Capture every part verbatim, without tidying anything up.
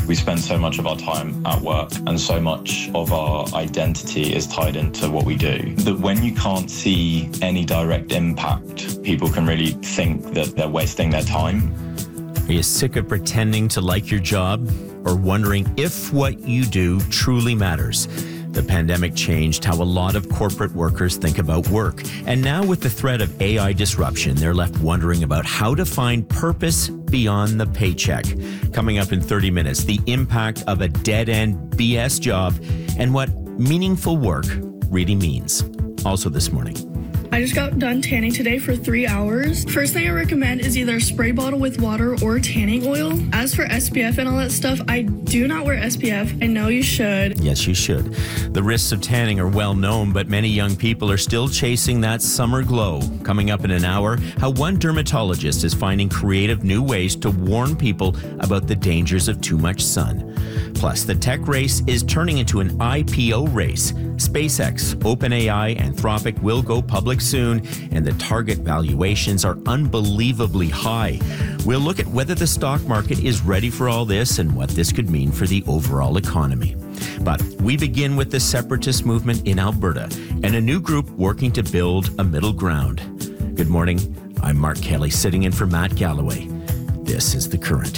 We spend so much of our time at work and so much of our identity is tied into what we do that when you can't see any direct impact, people can really think that they're wasting their time. Are you sick of pretending to like your job or wondering if what you do truly matters? The pandemic changed how a lot of corporate workers think about work. And now with the threat of A I disruption, they're left wondering about how to find purpose beyond the paycheck. Coming up in thirty minutes, the impact of a dead-end B S job and what meaningful work really means. Also this morning. I just got done tanning today for three hours. First thing I recommend is either a spray bottle with water or tanning oil. As for S P F and all that stuff, I do not wear S P F. I know you should. Yes, you should. The risks of tanning are well known, but many young people are still chasing that summer glow. Coming up in an hour, how one dermatologist is finding creative new ways to warn people about the dangers of too much sun. Plus, the tech race is turning into an I P O race. SpaceX, OpenAI, Anthropic will go public soon, and the target valuations are unbelievably high. We'll look at whether the stock market is ready for all this and what this could mean for the overall economy. But we begin with the separatist movement in Alberta and a new group working to build a middle ground. Good morning. I'm Mark Kelly, sitting in for Matt Galloway. This is The Current.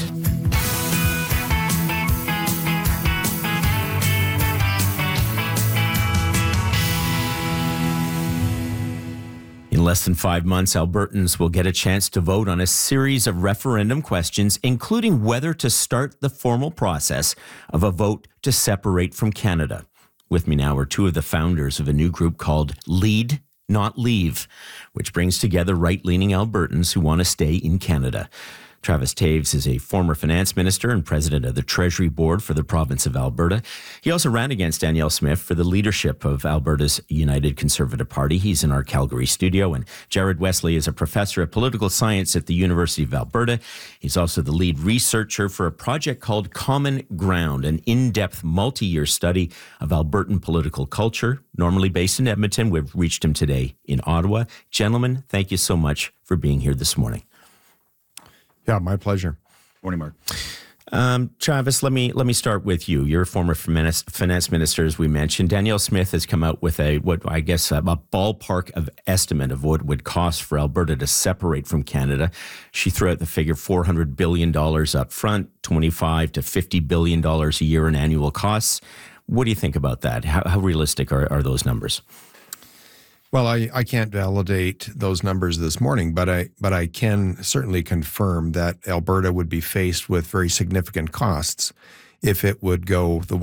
In less than five months, Albertans will get a chance to vote on a series of referendum questions, including whether to start the formal process of a vote to separate from Canada. With me now are two of the founders of a new group called Lead, Not Leave, which brings together right-leaning Albertans who want to stay in Canada. Travis Toews is a former finance minister and president of the Treasury Board for the province of Alberta. He also ran against Danielle Smith for the leadership of Alberta's United Conservative Party. He's in our Calgary studio. And Jared Wesley is a professor of political science at the University of Alberta. He's also the lead researcher for a project called Common Ground, an in-depth multi-year study of Albertan political culture, normally based in Edmonton. We've reached him today in Ottawa. Gentlemen, thank you so much for being here this morning. Yeah, my pleasure. Morning, Mark. Um, Travis, let me let me start with you. You're a former finance, finance minister, as we mentioned. Danielle Smith has come out with a what I guess a, a ballpark of estimate of what it would cost for Alberta to separate from Canada. She threw out the figure four hundred billion dollars up front, twenty-five to fifty billion dollars a year in annual costs. What do you think about that? How, how realistic are, are those numbers? Well, I, I can't validate those numbers this morning, but I but I can certainly confirm that Alberta would be faced with very significant costs if it would go the